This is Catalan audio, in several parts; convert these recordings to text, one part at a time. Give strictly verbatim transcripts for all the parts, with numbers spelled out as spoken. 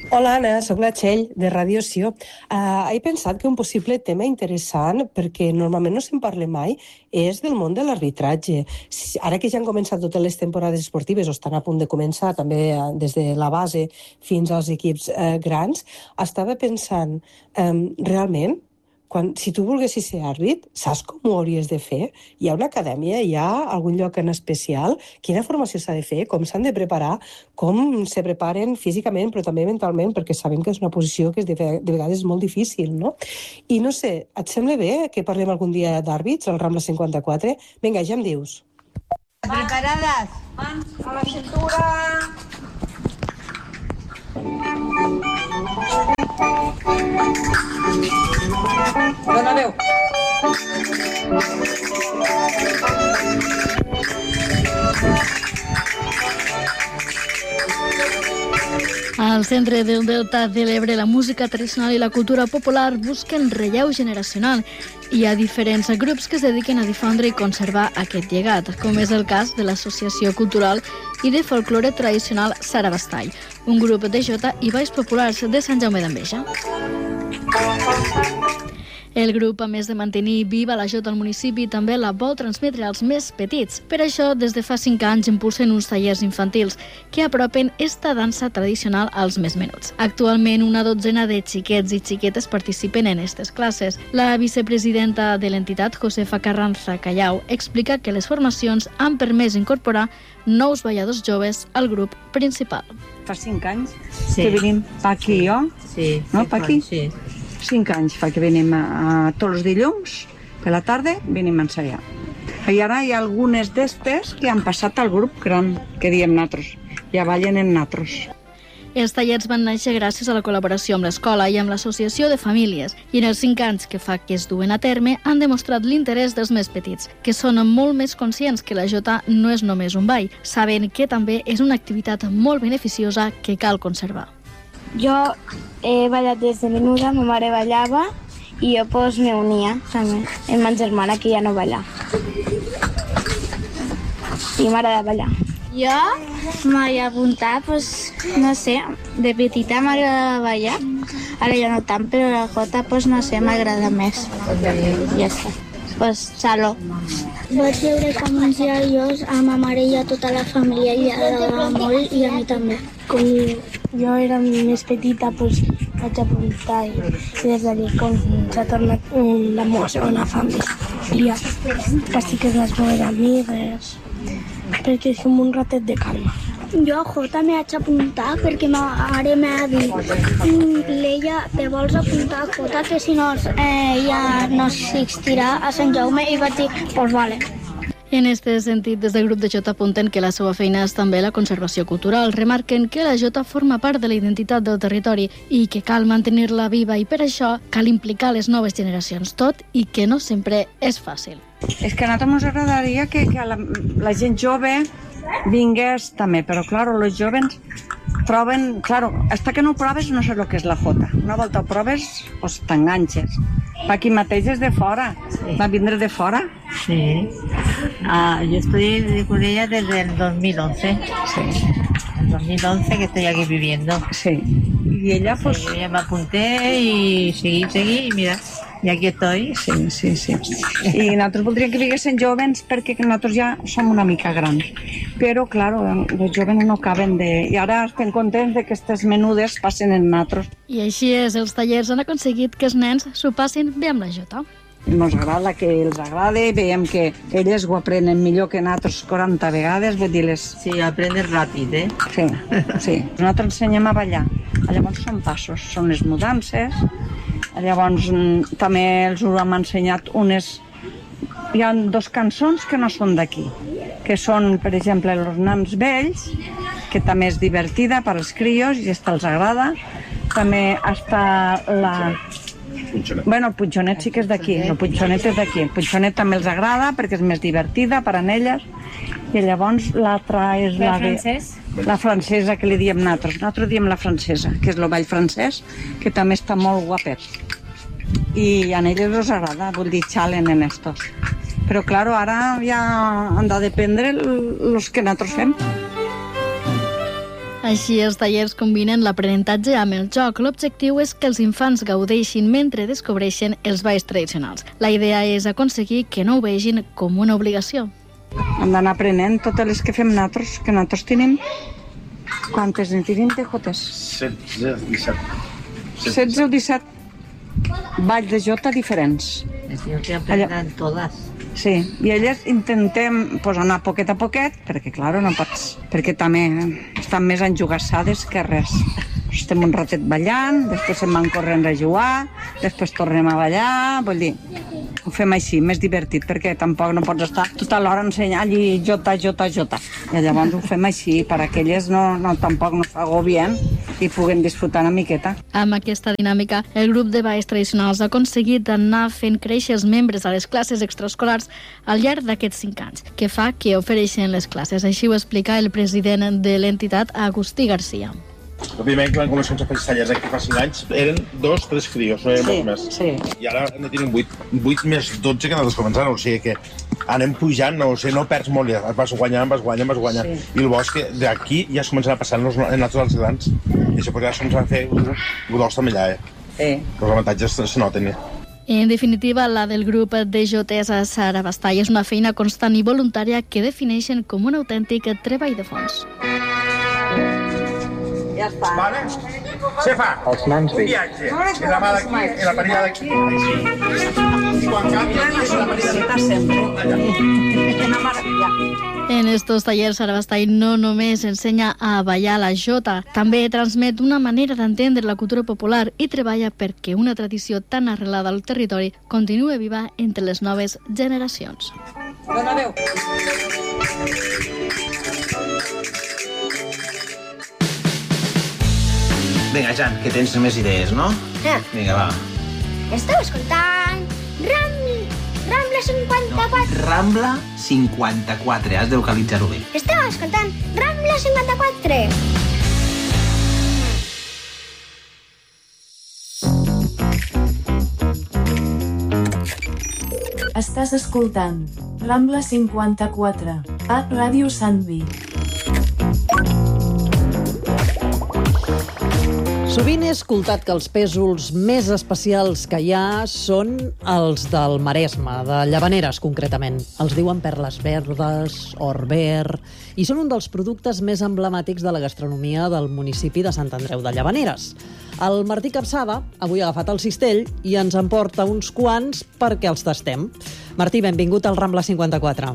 Hola, Anna, soc la Txell, de Ràdio Sió. Uh, he pensat que un possible tema interessant, perquè normalment no se'n parla mai, és del món de l'arbitratge. Ara que ja han començat totes les temporades esportives, o estan a punt de començar, també uh, des de la base fins als equips uh, grans, estava pensant, um, realment, quan, si tu volguessis ser àrbit, saps com ho hauries de fer? Hi ha una acadèmia? Hi ha algun lloc en especial? Quina formació s'ha de fer? Com s'han de preparar? Com se preparen físicament, però també mentalment, perquè sabem que és una posició que és de, de vegades és molt difícil, no? I no sé, et sembla bé que parlem algun dia d'àrbits al Rambla cinquanta-quatre? Vinga, ja em dius. Preparades? Mans a la cintura. Dona veu. Al centre del Delta de l'Ebre, la música tradicional i la cultura popular busquen relleu generacional. Hi ha diferents grups que es dediquen a difondre i conservar aquest llegat, com és el cas de l'Associació Cultural i de Folklore Tradicional Sara Bastall, un grup de jota i balls populars de Sant Jaume d'Enveja. El grup, a més de mantenir viva la jota al municipi, també la vol transmetre als més petits. Per això, des de fa cinc anys, impulsen uns tallers infantils que apropen esta dansa tradicional als més menuts. Actualment, una dotzena de xiquets i xiquetes participen en aquestes classes. La vicepresidenta de l'entitat, Josefa Carranza Callau, explica que les formacions han permès incorporar nous balladors joves al grup principal. Fa cinc anys Sí. que venim pa aquí, jo? Sí. No, pa aquí? Sí. Cinc anys fa que venim a, a tots els dilluns, per la tarda, venim a ensaiar. I ara hi ha algunes d'estes que han passat al grup gran, que diem natros. Ja ballen en natros. Els tallers van néixer gràcies a la col·laboració amb l'escola i amb l'associació de famílies, i en els cinc anys que fa que es duen a terme han demostrat l'interès dels més petits, que són molt més conscients que la jota no és només un ball, saben que també és una activitat molt beneficiosa que cal conservar. Jo he ballat des de menuda, ma mare ballava i jo pues, me unia també amb ma germana que ja no balla. I m'agrada ballar. Jo m'he apuntat, pues, no sé, de petita m'agrada ballar. Ara ja no tant, però la jota, pues, no sé, m'agrada més. Ja està. Pues, saló. Vaig veure com uns iaios a ma mare i a tota la família i agradava molt i a mi també. Com jo era més petita, pues, vaig apuntar i, i des d'allí com s'ha tornat la meva segona família. Casi que és les meves amigues, perquè és com un ratet de calma. Jo a Jota m'he vaig apuntar perquè ma mare m'ha dit Leia, te vols apuntar a Jota que si no eh, ja no existirà a Sant Jaume? I vaig dir, pues vale. En aquest sentit, des del grup de jota apunten que la seva feina és també la conservació cultural. Remarquen que la jota forma part de la identitat del territori i que cal mantenir-la viva i per això cal implicar les noves generacions, tot i que no sempre és fàcil. És que a nosaltres ens agradaria que, que la, la gent jove vingués també, però claro, els jovens troben, claro, hasta que no ho proves no sé el que és la jota. Una volta ho proves, pues t'enganxes. Aquí mateix és de fora, sí. Va vindre de fora. Sí. Ah, yo estoy con ella desde el dos mil once. Sí. El dos mil once que estoy aquí viviendo. Sí. Y ella, pues... Sí, yo ya me apunté y seguí, seguí y mira, y aquí estoy. Sí, sí, sí. I nosaltres voldríem que vinguessin jovens perquè nosaltres ja som una mica grans. Però, claro, els jovens no caben de... I ara estem contents de que aquestes menudes passen en nosaltres. I així és, els tallers han aconseguit que els nens s'ho passin bé amb la jota. Ens agrada que els agrade, veiem que elles ho aprenen millor que nosaltres quaranta vegades, vull dir les... Sí, aprendes ràpid, eh? Sí, sí. Nosaltres ensenyem a ballar. Llavors són passos, són les mudances. Llavors també els ho hem ensenyat unes... Hi ha dos cançons que no són d'aquí, que són, per exemple, Els nans vells, que també és divertida per als crios i esta els agrada. També està la... Bueno, el Punxonet sí que és d'aquí, el Punxonet és d'aquí. El Punxonet també els agrada perquè és més divertida per a elles. I llavors l'altra és la, la de... La francesa, que li diem nosaltres. Nosaltres diem la francesa, que és el ball francès, que també està molt guapet. I a elles els agrada, vull dir, xalen en estos. Però, claro, ara ja han de dependre els que nosaltres fem. Així, els tallers combinen l'aprenentatge amb el joc. L'objectiu és que els infants gaudeixin mentre descobreixen els balls tradicionals. La idea és aconseguir que no ho vegin com una obligació. Hem d'anar aprenent totes les que fem nosaltres, que nosaltres tenim. Quantes en tenim de jotes? setze, disset. setze o disset balls de jota diferents. Es diu que aprendran totes. Sí, i elles intentem pues, anar poquet a poquet, perquè, clar, no pots... Perquè també estan més enjugassades que res. Estem un ratet ballant, després se'n van corrent a jugar, després tornem a ballar, vull dir, ho fem així, més divertit, perquè tampoc no pots estar tota l'hora ensenyant i jota, jota, jota. I llavors ho fem així, perquè elles no, no, tampoc no s'agobien i puguen disfrutar una miqueta. Amb aquesta dinàmica, el grup de balls tradicionals ha aconseguit anar fent créixer els membres a les classes extraescolars al llarg d'aquests cinc anys, que fa que ofereixen les classes. Així ho explica el president de l'entitat, Agustí Garcia. Òbviament, quan comencem a fer els tallers aquí fa cinc anys, eren dos, tres crios, no eren Sí, molts més. sí. I ara hem de tenir vuit, vuit més dotze que nosaltres començant, o sigui que anem pujant, no, o sigui, no perds molt, ja vas guanyant, vas guanyant, vas guanyant. Sí. I el bo és que d'aquí ja es començarà a passar en nosaltres als grans. I això perquè ja ens va fer godols també allà, eh? Sí. Els avantatges se noten, eh? En definitiva, la del grup de jotes a Sarabastall és una feina constant i voluntària que defineixen com un autèntic treball de fons. Ja està. Vale? Se fa Els nans un viatge, i la mà d'aquí, i la parella d'aquí, així. I quan canvia, és la parella sempre. Una meravella. En estos tallers, Sarabastall no només ensenya a ballar la jota, també transmet una manera d'entendre la cultura popular i treballa perquè una tradició tan arrelada al territori continue viva entre les noves generacions. Dona veu. Vinga, Jan, que tens més idees, no? Eh, Vinga, va. esteu escoltant Ram... Rambla cinquanta-quatre. Rambla cinquanta-quatre, has de localitzar-ho bé. Esteu escoltant Rambla cinquanta-quatre. Estàs escoltant Rambla cinquanta-quatre, a Ràdio Santvi. Sovint he escoltat que els pèsols més especials que hi ha són els del Maresme, de Llavaneres concretament. Els diuen perles verdes, or verd, i són un dels productes més emblemàtics de la gastronomia del municipi de Sant Andreu de Llavaneres. El Martí Capçada avui ha agafat el cistell i ens en porta uns quants perquè els tastem. Martí, benvingut al Rambla cinquanta-quatre.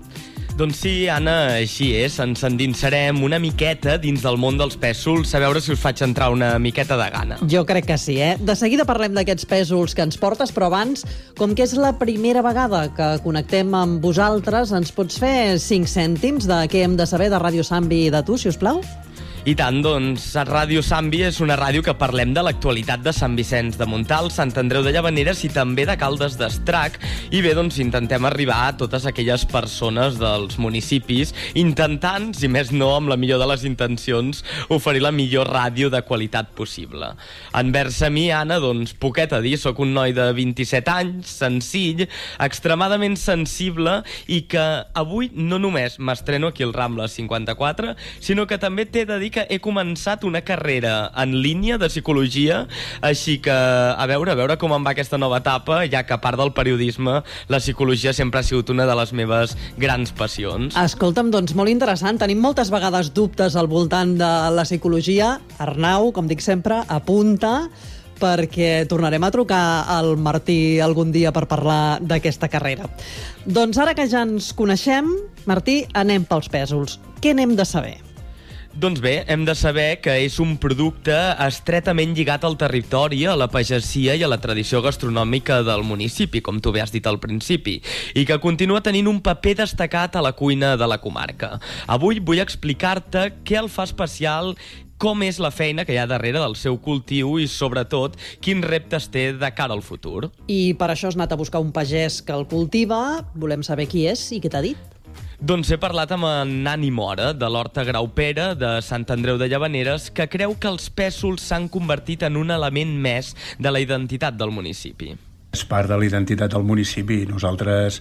Doncs sí, Anna, així és. Ens endinsarem una miqueta dins del món dels pèsols, a veure si us faig entrar una miqueta de gana. Jo crec que sí, eh? De seguida parlem d'aquests pèsols que ens portes, però abans, com que és la primera vegada que connectem amb vosaltres, ens pots fer cinc cèntims de què hem de saber de Ràdio Santvi i de tu, si us plau? I tant, doncs, Ràdio Santvi és una ràdio que parlem de l'actualitat de Sant Vicenç de Montalt, Sant Andreu de Llavaneres i també de Caldes d'Estrac. I bé, doncs, intentem arribar a totes aquelles persones dels municipis, intentant, si més no, amb la millor de les intencions, oferir la millor ràdio de qualitat possible. Envers a mi, Anna, doncs, poquet a dir, sóc un noi de vint-i-set anys, senzill, extremadament sensible i que avui no només m'estreno aquí al Rambla cinquanta-quatre, sinó que també t'he de dir que he començat una carrera en línia de psicologia, així que a veure, a veure com em va aquesta nova etapa, ja que a part del periodisme, la psicologia sempre ha sigut una de les meves grans passions. Escolta'm, doncs molt interessant. Tenim moltes vegades dubtes al voltant de la psicologia. Arnau, com dic sempre, apunta, perquè tornarem a trucar al Martí algun dia per parlar d'aquesta carrera. Doncs ara que ja ens coneixem, Martí, anem pels pèsols. Què n'hem de saber? Doncs bé, hem de saber que és un producte estretament lligat al territori, a la pagesia i a la tradició gastronòmica del municipi, com tu bé has dit al principi, i que continua tenint un paper destacat a la cuina de la comarca. Avui vull explicar-te què el fa especial, com és la feina que hi ha darrere del seu cultiu i, sobretot, quins reptes té de cara al futur. I per això has anat a buscar un pagès que el cultiva. Volem saber qui és i què t'ha dit. Doncs he parlat amb en Nani Mora, de l'Horta Graupera, de Sant Andreu de Llavaneres, que creu que els pèsols s'han convertit en un element més de la identitat del municipi. És part de la identitat del municipi. Nosaltres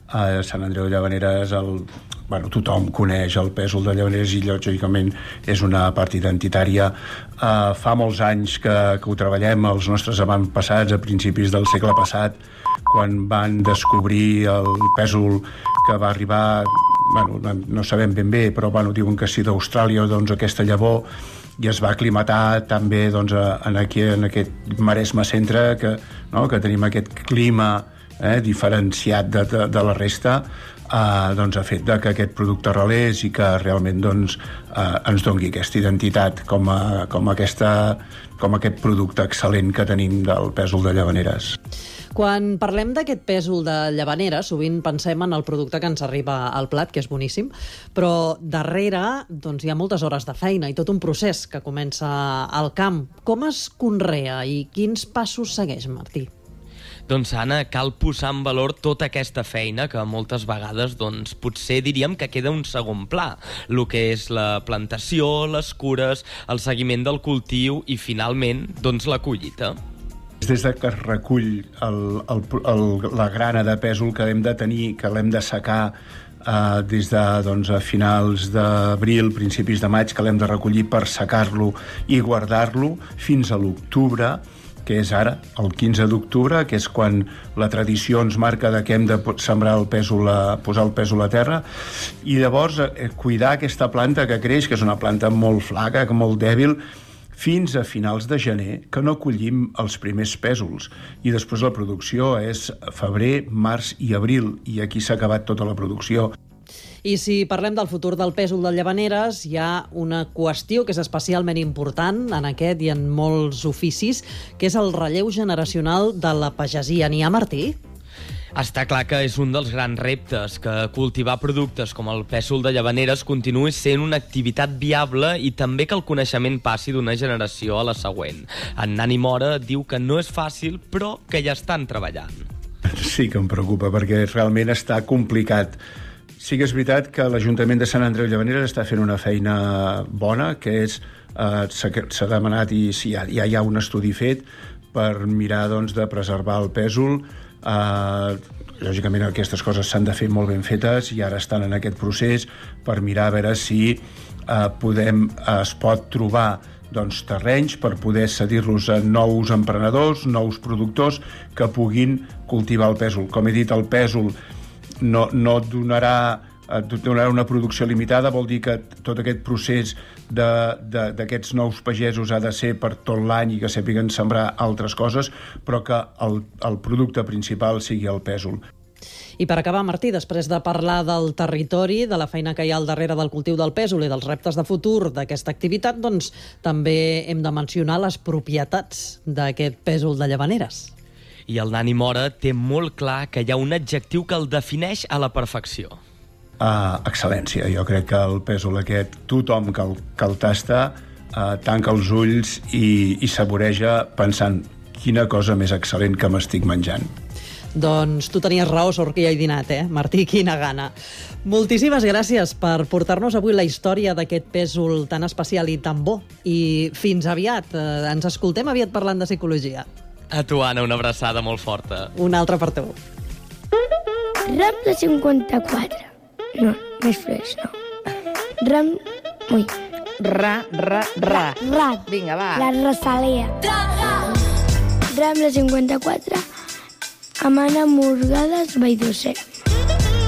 A Sant Andreu de Llavaneres el, bueno, tothom coneix el pèsol de Llavaneres i lògicament és una part identitària. Uh, fa molts anys que, que ho treballem, els nostres avantpassats a principis del segle passat, quan van descobrir el pèsol que va arribar, bueno, no sabem ben bé, però bueno, diuen que sí d'Austràlia, doncs aquesta llavor, i es va aclimatar també doncs, en, aquí, en aquest Maresme centre, que, no, que tenim aquest clima eh, diferenciat de, de, de la resta, eh, doncs, ha fet que aquest producte arrelés i que realment doncs, eh, ens doni aquesta identitat com, a, com, aquesta, com aquest producte excel·lent que tenim del pèsol de Llavaneres. Quan parlem d'aquest pèsol de Llavaneres, sovint pensem en el producte que ens arriba al plat, que és boníssim, però darrere doncs, hi ha moltes hores de feina i tot un procés que comença al camp. Com es conrea i quins passos segueix, Martí? Doncs, Anna, cal posar en valor tota aquesta feina que moltes vegades doncs, potser diríem que queda un segon pla. El que és la plantació, les cures, el seguiment del cultiu i, finalment, doncs, la collita. Des que es recull el, el, el, la grana de pèsol que hem de tenir, que l'hem de secar eh, des de doncs, a finals d'abril, principis de maig, que l'hem de recollir per secar-lo i guardar-lo fins a l'octubre, que és ara, el quinze d'octubre, que és quan la tradició ens marca de que hem de sembrar el pèsol, a, posar el pèsol a terra, i llavors eh, cuidar aquesta planta que creix, que és una planta molt flaca, molt dèbil, fins a finals de gener, que no collim els primers pèsols. I després la producció és febrer, març i abril, i aquí s'ha acabat tota la producció. I si parlem del futur del pèsol de Llavaneres, hi ha una qüestió que és especialment important en aquest i en molts oficis, que és el relleu generacional de la pagesia. N'hi ha, Martí? Està clar que és un dels grans reptes, que cultivar productes com el pèsol de Llavaneres continuï sent una activitat viable i també que el coneixement passi d'una generació a la següent. En Nani Mora diu que no és fàcil, però que ja estan treballant. Sí que em preocupa, perquè realment està complicat. Sí que és veritat que l'Ajuntament de Sant Andreu de Llavaneres està fent una feina bona, que és, eh, s'ha demanat i sí, ja, ja hi ha un estudi fet per mirar doncs, de preservar el pèsol. Uh, lògicament aquestes coses s'han de fer molt ben fetes i ara estan en aquest procés per mirar a veure si uh, podem, uh, es pot trobar doncs, terrenys per poder cedir-los a nous emprenedors, nous productors que puguin cultivar el pèsol. Com he dit, el pèsol no, no donarà donarà una producció limitada, vol dir que tot aquest procés d'aquests nous pagesos ha de ser per tot l'any i que sàpiguen sembrar altres coses, però que el, el producte principal sigui el pèsol. I per acabar, Martí, després de parlar del territori, de la feina que hi ha al darrere del cultiu del pèsol i dels reptes de futur d'aquesta activitat, doncs també hem de mencionar les propietats d'aquest pèsol de Llavaneres. I el Nani Mora té molt clar que hi ha un adjectiu que el defineix a la perfecció. Uh, excel·lència. Jo crec que el pèsol aquest, tothom que el, que el tasta uh, tanca els ulls i, i saboreja pensant quina cosa més excel·lent que m'estic menjant. Doncs tu tenies raó, sort que ja he dinat, eh? Martí, quina gana. Moltíssimes gràcies per portar-nos avui la història d'aquest pèsol tan especial i tan bo. I fins aviat. Eh, ens escoltem aviat parlant de psicologia. A tu, Anna, una abraçada molt forta. Una altra per tu. Rambla cinquanta-quatre. No, més fresc, no. Ram... Ui. Ra, ra, ra. Ra. Vinga, va. La Rosalia. Rambla cinquanta-quatre. Amana Morgades, Valldocer.